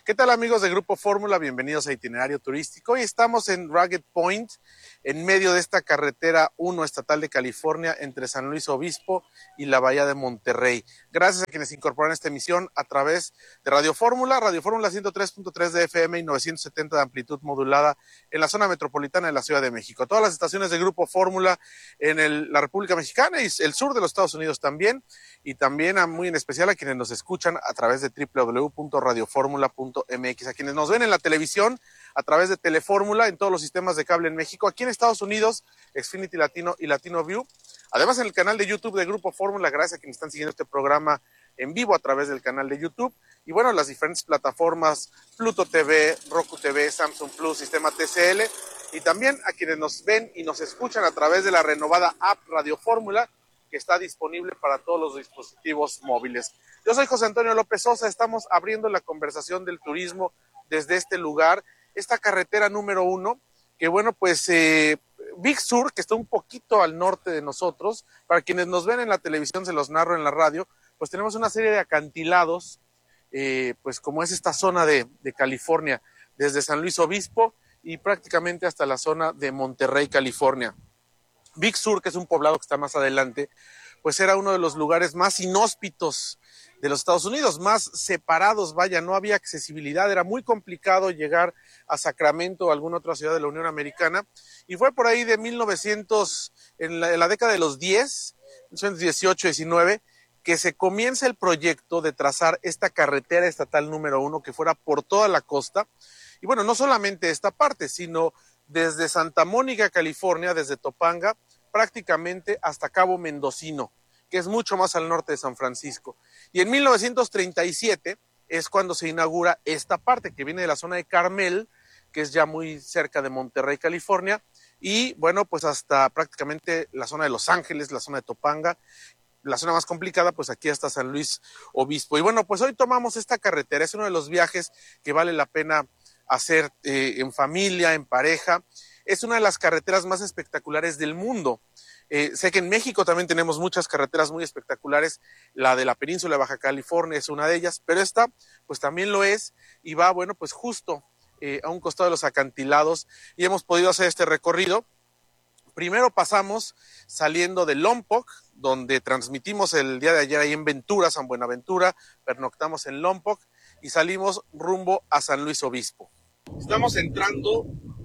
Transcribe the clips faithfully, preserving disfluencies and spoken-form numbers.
¿Qué tal, amigos de Grupo Fórmula? Bienvenidos a Itinerario Turístico. Hoy estamos en Ragged Point, en medio de esta carretera uno estatal de California entre San Luis Obispo y la Bahía de Monterrey. Gracias a quienes incorporaron esta emisión a través de Radio Fórmula, Radio Fórmula ciento tres punto tres de F M y novecientos setenta de amplitud modulada en la zona metropolitana de la Ciudad de México. Todas las estaciones de Grupo Fórmula en el, la República Mexicana y el sur de los Estados Unidos también, y también a, muy en especial a quienes nos escuchan a través de doble u doble u doble u punto radio fórmula punto m x, a quienes nos ven en la televisión a través de Telefórmula en todos los sistemas de cable en México, aquí en Estados Unidos, Xfinity Latino y Latino View. Además, en el canal de YouTube de Grupo Fórmula, gracias a quienes están siguiendo este programa en vivo a través del canal de YouTube. Y bueno, las diferentes plataformas, Pluto T V, Roku T V, Samsung Plus, Sistema T C L, y también a quienes nos ven y nos escuchan a través de la renovada app Radio Fórmula, que está disponible para todos los dispositivos móviles. Yo soy José Antonio López Sosa, estamos abriendo la conversación del turismo desde este lugar, esta carretera número uno, que bueno, pues eh, Big Sur, que está un poquito al norte de nosotros. Para quienes nos ven en la televisión, se los narro en la radio, pues tenemos una serie de acantilados, eh, pues como es esta zona de, de California, desde San Luis Obispo y prácticamente hasta la zona de Monterrey, California. Big Sur, que es un poblado que está más adelante, pues era uno de los lugares más inhóspitos de los Estados Unidos, más separados, vaya, no había accesibilidad, era muy complicado llegar a Sacramento o alguna otra ciudad de la Unión Americana, y fue por ahí de mil novecientos, en la, en la década de los diez, mil novecientos dieciocho, diecinueve, que se comienza el proyecto de trazar esta carretera estatal número uno que fuera por toda la costa, y bueno, no solamente esta parte, sino desde Santa Mónica, California, desde Topanga, prácticamente hasta Cabo Mendocino, que es mucho más al norte de San Francisco. Y en mil novecientos treinta y siete es cuando se inaugura esta parte, que viene de la zona de Carmel, que es ya muy cerca de Monterrey, California, y bueno, pues hasta prácticamente la zona de Los Ángeles, la zona de Topanga, la zona más complicada, pues aquí hasta San Luis Obispo. Y bueno, pues hoy tomamos esta carretera, es uno de los viajes que vale la pena hacer eh, en familia, en pareja. Es una de las carreteras más espectaculares del mundo. Eh, sé que en México también tenemos muchas carreteras muy espectaculares, la de la península de Baja California es una de ellas, pero esta pues también lo es, y va, bueno, pues justo eh, a un costado de los acantilados, y hemos podido hacer este recorrido. Primero pasamos saliendo de Lompoc, donde transmitimos el día de ayer ahí en Ventura, San Buenaventura, pernoctamos en Lompoc y salimos rumbo a San Luis Obispo. Estamos entrando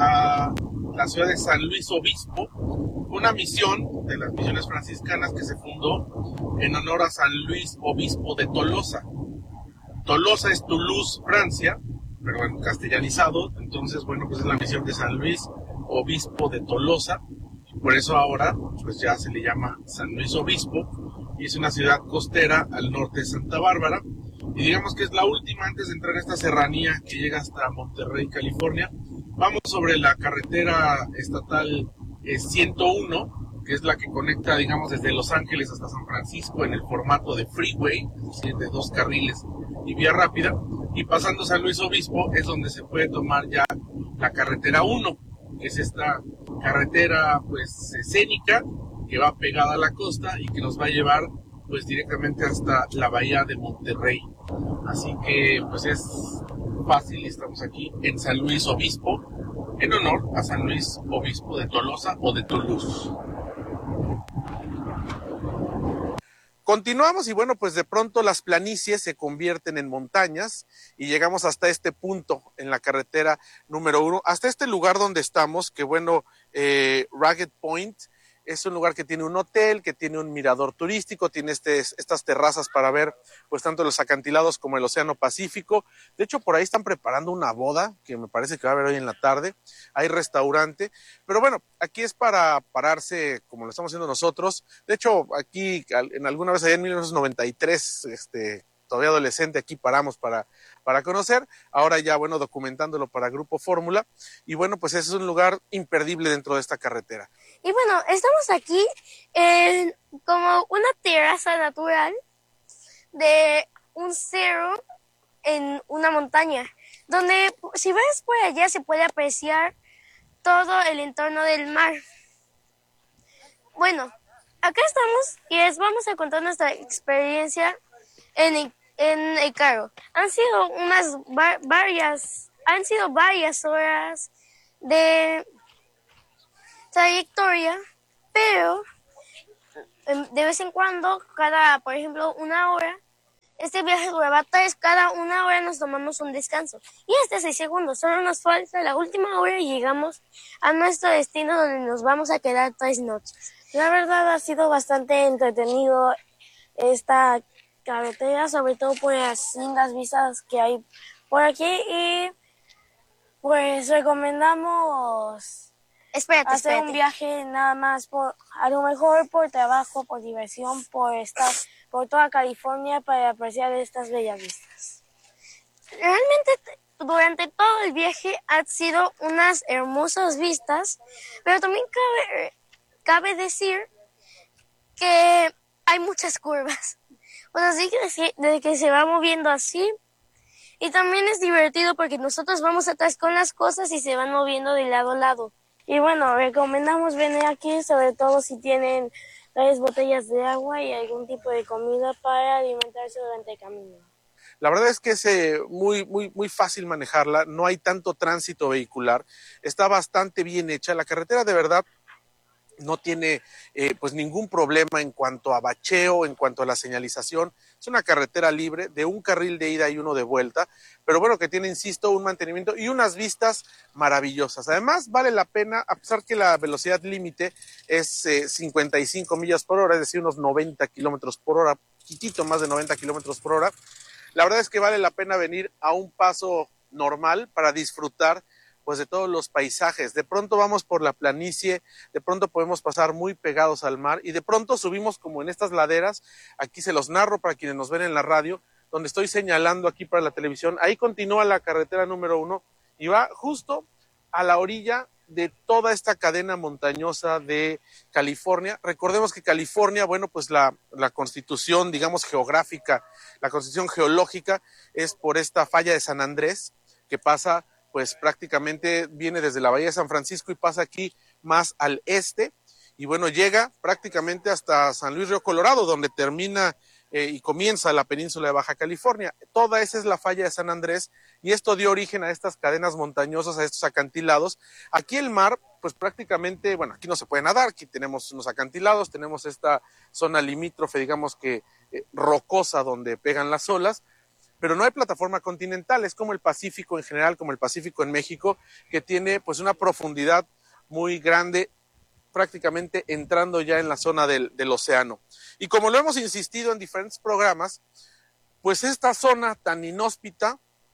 a la ciudad de San Luis Obispo, una misión de las misiones franciscanas que se fundó en honor a San Luis Obispo de Tolosa. Tolosa es Toulouse, Francia, pero bueno, castellanizado, entonces bueno, pues es la misión de San Luis Obispo de Tolosa, por eso ahora pues ya se le llama San Luis Obispo, y es una ciudad costera al norte de Santa Bárbara, y digamos que es la última antes de entrar en esta serranía que llega hasta Monterrey, California. Vamos sobre la carretera estatal eh, ciento uno, que es la que conecta, digamos, desde Los Ángeles hasta San Francisco en el formato de freeway, es decir, de dos carriles y vía rápida, y pasando San Luis Obispo es donde se puede tomar ya la carretera uno, que es esta carretera pues escénica que va pegada a la costa y que nos va a llevar pues directamente hasta la bahía de Monterrey. Así que pues es fácil, estamos aquí en San Luis Obispo en honor a San Luis Obispo de Tolosa o de Toulouse. Continuamos y bueno, pues de pronto las planicies se convierten en montañas y llegamos hasta este punto en la carretera número uno, hasta este lugar donde estamos, que bueno, eh, Ragged Point. Es un lugar que tiene un hotel, que tiene un mirador turístico, tiene este, estas terrazas para ver pues tanto los acantilados como el Océano Pacífico. De hecho, por ahí están preparando una boda, que me parece que va a haber hoy en la tarde. Hay restaurante, pero bueno, aquí es para pararse como lo estamos haciendo nosotros. De hecho, aquí en alguna vez allá en mil novecientos noventa y tres, este... todavía adolescente, aquí paramos para, para conocer, ahora ya, bueno, documentándolo para Grupo Fórmula, y bueno, pues ese es un lugar imperdible dentro de esta carretera. Y bueno, estamos aquí en como una terraza natural de un cerro en una montaña, donde si ves por allá se puede apreciar todo el entorno del mar. Bueno, acá estamos y les vamos a contar nuestra experiencia en el en el carro. han sido unas va varias, han sido varias horas de trayectoria, pero de vez en cuando, cada, por ejemplo, una hora, este viaje duraba tres, cada una hora nos tomamos un descanso. Y este seis segundos, solo nos falta la última hora y llegamos a nuestro destino donde nos vamos a quedar tres noches. La verdad ha sido bastante entretenido esta carretera, sobre todo por las lindas vistas que hay por aquí y pues recomendamos espérate, hacer espérate. un viaje nada más por, a lo mejor por trabajo, por diversión, por estar por toda California para apreciar estas bellas vistas. Realmente durante todo el viaje han sido unas hermosas vistas, pero también cabe, cabe decir que hay muchas curvas. O sea, sí que, de que se va moviendo así. Y también es divertido porque nosotros vamos atrás con las cosas y se van moviendo de lado a lado. Y bueno, recomendamos venir aquí, sobre todo si tienen varias botellas de agua y algún tipo de comida para alimentarse durante el camino. La verdad es que es eh, muy, muy, muy fácil manejarla, no hay tanto tránsito vehicular, está bastante bien hecha, la carretera de verdad no tiene eh, pues ningún problema en cuanto a bacheo, en cuanto a la señalización. Es una carretera libre de un carril de ida y uno de vuelta, pero bueno, que tiene, insisto, un mantenimiento y unas vistas maravillosas. Además, vale la pena, a pesar que la velocidad límite es eh, cincuenta y cinco millas por hora, es decir, unos noventa kilómetros por hora, poquitito más de noventa kilómetros por hora. La verdad es que vale la pena venir a un paso normal para disfrutar pues de todos los paisajes. De pronto vamos por la planicie, de pronto podemos pasar muy pegados al mar y de pronto subimos como en estas laderas, aquí se los narro para quienes nos ven en la radio, donde estoy señalando aquí para la televisión, ahí continúa la carretera número uno y va justo a la orilla de toda esta cadena montañosa de California. Recordemos que California, bueno, pues la, la constitución, digamos, geográfica, la constitución geológica es por esta falla de San Andrés, que pasa pues prácticamente viene desde la bahía de San Francisco y pasa aquí más al este y bueno, llega prácticamente hasta San Luis Río Colorado, donde termina eh, y comienza la península de Baja California. Toda esa es la falla de San Andrés y esto dio origen a estas cadenas montañosas, a estos acantilados. Aquí el mar, pues prácticamente, bueno, aquí no se puede nadar, aquí tenemos unos acantilados, tenemos esta zona limítrofe, digamos que eh, rocosa donde pegan las olas, pero no hay plataforma continental, es como el Pacífico en general, como el Pacífico en México, que tiene pues una profundidad muy grande, prácticamente entrando ya en la zona del, del océano. Y como lo hemos insistido en diferentes programas, pues esta zona tan inhóspita,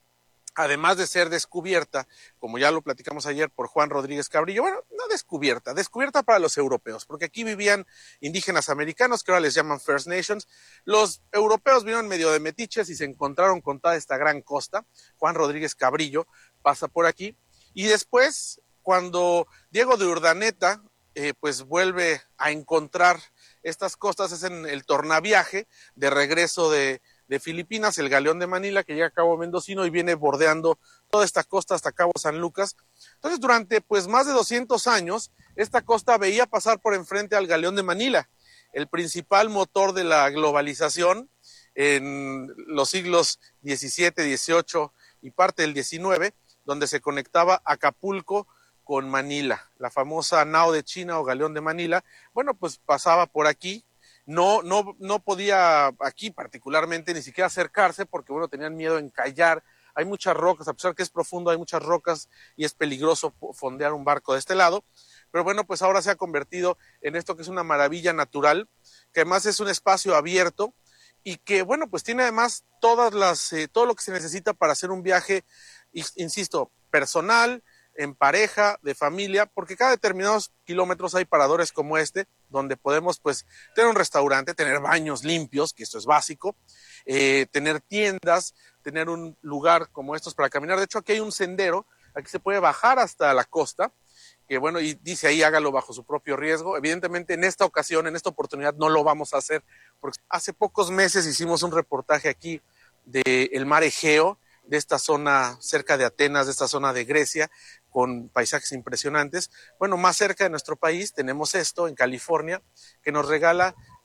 además de ser descubierta, como ya lo platicamos ayer por Juan Rodríguez Cabrillo, bueno, no descubierta, descubierta para los europeos, porque aquí vivían indígenas americanos, que ahora les llaman First Nations. Los europeos vinieron medio de metiches y se encontraron con toda esta gran costa. Juan Rodríguez Cabrillo pasa por aquí. Y después, cuando Diego de Urdaneta, eh, pues vuelve a encontrar estas costas, es en el tornaviaje de regreso de de Filipinas, el galeón de Manila, que llega a Cabo Mendocino y viene bordeando toda esta costa hasta Cabo San Lucas. Entonces, durante pues más de doscientos años, esta costa veía pasar por enfrente al galeón de Manila, el principal motor de la globalización en los siglos diecisiete, dieciocho y parte del diecinueve, donde se conectaba Acapulco con Manila, la famosa nao de China o galeón de Manila. Bueno, pues pasaba por aquí. No, no, no podía aquí particularmente ni siquiera acercarse porque, bueno, tenían miedo de encallar. Hay muchas rocas, a pesar que es profundo, hay muchas rocas y es peligroso fondear un barco de este lado. Pero bueno, pues ahora se ha convertido en esto que es una maravilla natural, que además es un espacio abierto y que, bueno, pues tiene además todas las, eh, todo lo que se necesita para hacer un viaje, insisto, personal, en pareja, de familia, porque cada determinados kilómetros hay paradores como este, donde podemos pues tener un restaurante, tener baños limpios, que esto es básico, eh, tener tiendas, tener un lugar como estos para caminar. De hecho, aquí hay un sendero, aquí se puede bajar hasta la costa, que bueno, y dice ahí hágalo bajo su propio riesgo. Evidentemente en esta ocasión, en esta oportunidad no lo vamos a hacer, porque hace pocos meses hicimos un reportaje aquí del mar Egeo, de esta zona cerca de Atenas, de esta zona de Grecia, con paisajes impresionantes. Bueno, más cerca de nuestro país tenemos esto, en California, que nos regala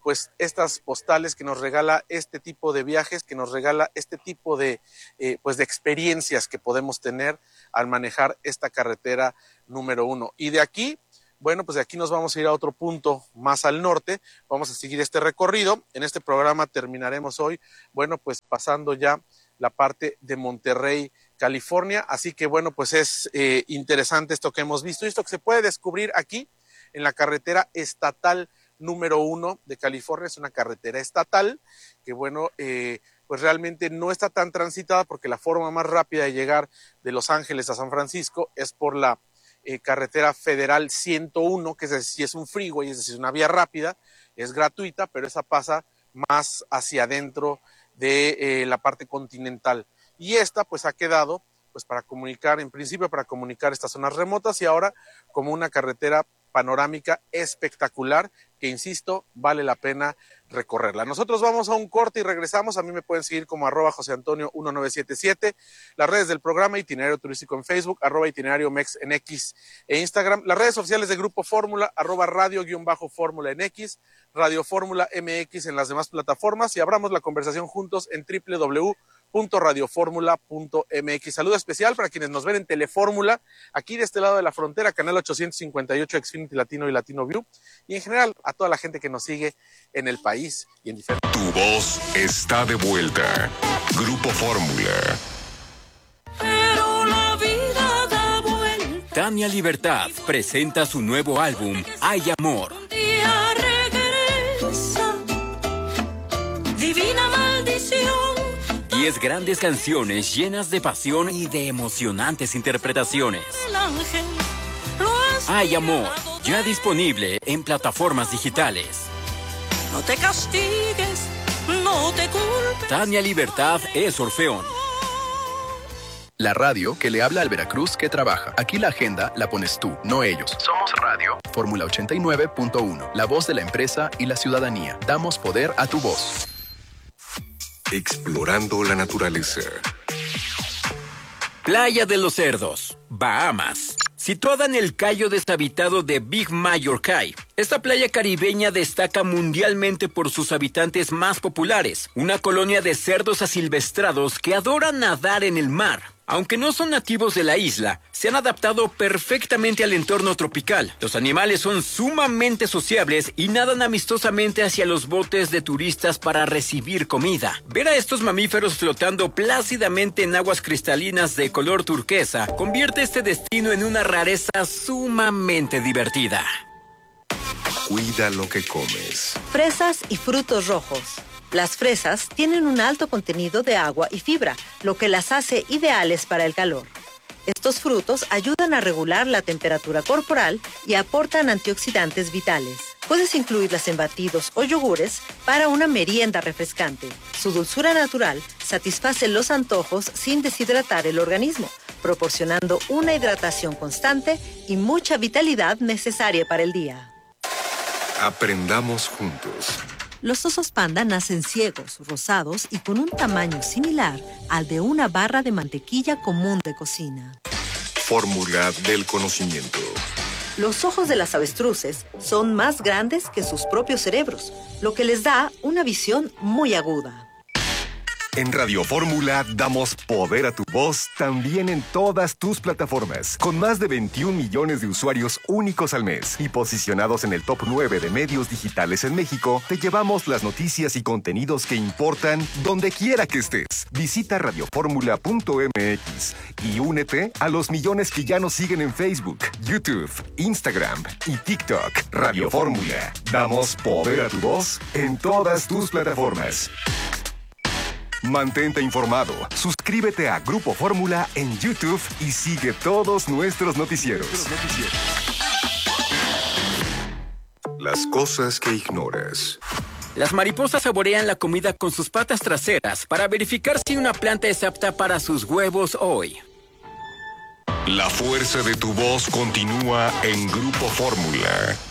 pues estas postales, que nos regala este tipo de viajes, que nos regala este tipo de, eh, pues de experiencias que podemos tener al manejar esta carretera número uno. Y de aquí, bueno, pues de aquí nos vamos a ir a otro punto más al norte, vamos a seguir este recorrido. En este programa terminaremos hoy, bueno, pues pasando ya la parte de Monterrey, California, así que bueno, pues es eh, interesante esto que hemos visto, y esto que se puede descubrir aquí en la carretera estatal número uno de California. Es una carretera estatal que bueno, eh, pues realmente no está tan transitada, porque la forma más rápida de llegar de Los Ángeles a San Francisco es por la Eh, carretera federal ciento uno, que es decir, es un freeway, es decir, una vía rápida, es gratuita, pero esa pasa más hacia adentro de eh, la parte continental. Y esta pues ha quedado pues para comunicar, en principio para comunicar estas zonas remotas, y ahora como una carretera panorámica espectacular que, insisto, vale la pena recorrerla. Nosotros vamos a un corte y regresamos. A mí me pueden seguir como arroba José Antonio uno nueve siete siete, las redes del programa Itinerario Turístico en Facebook, arroba Itinerario Mex en X e Instagram, las redes sociales de Grupo Fórmula, arroba Radio guión bajo Fórmula en X, Radio Fórmula M X en las demás plataformas, y abramos la conversación juntos en doble u doble u doble u punto radio fórmula punto m x. Saludo especial para quienes nos ven en Telefórmula, aquí de este lado de la frontera, canal ochocientos cincuenta y ocho, Xfinity Latino y Latino View, y en general a toda la gente que nos sigue en el país y en diferentes... Tu voz está de vuelta. Grupo Fórmula. Pero la vida da vuelta. Tania Libertad presenta su nuevo álbum, Hay Amor. Un día regresa, divina maldición. Diez grandes canciones llenas de pasión y de emocionantes interpretaciones. El ángel lo has Hay Amor, mirado ya de- disponible en plataformas digitales. No te castigues, no te culpes. Tania Libertad es Orfeón. La radio que le habla al Veracruz que trabaja. Aquí la agenda la pones tú, no ellos. Somos Radio Fórmula ochenta y nueve punto uno, la voz de la empresa y la ciudadanía. Damos poder a tu voz. Explorando la naturaleza. Playa de los Cerdos, Bahamas. Situada en el cayo deshabitado de Big Major Cay, esta playa caribeña destaca mundialmente por sus habitantes más populares, una colonia de cerdos asilvestrados que adoran nadar en el mar. Aunque no son nativos de la isla, se han adaptado perfectamente al entorno tropical. Los animales son sumamente sociables y nadan amistosamente hacia los botes de turistas para recibir comida. Ver a estos mamíferos flotando plácidamente en aguas cristalinas de color turquesa convierte este destino en una rareza sumamente divertida. Cuida lo que comes. Fresas y frutos rojos. Las fresas tienen un alto contenido de agua y fibra, lo que las hace ideales para el calor. Estos frutos ayudan a regular la temperatura corporal y aportan antioxidantes vitales. Puedes incluirlas en batidos o yogures para una merienda refrescante. Su dulzura natural satisface los antojos sin deshidratar el organismo, proporcionando una hidratación constante y mucha vitalidad necesaria para el día. Aprendamos juntos. Los osos panda nacen ciegos, rosados y con un tamaño similar al de una barra de mantequilla común de cocina. Fórmula del conocimiento. Los ojos de las avestruces son más grandes que sus propios cerebros, lo que les da una visión muy aguda. En Radio Fórmula damos poder a tu voz también en todas tus plataformas, con más de veintiún millones de usuarios únicos al mes y posicionados en el top nueve de medios digitales en México. Te llevamos las noticias y contenidos que importan donde quiera que estés. Visita radio fórmula punto m x y únete a los millones que ya nos siguen en Facebook, YouTube, Instagram y TikTok. Radio Fórmula, damos poder a tu voz en todas tus plataformas. Mantente informado, suscríbete a Grupo Fórmula en YouTube y sigue todos nuestros noticieros. Las cosas que ignoras. Las mariposas saborean la comida con sus patas traseras para verificar si una planta es apta para sus huevos hoy. La fuerza de tu voz continúa en Grupo Fórmula.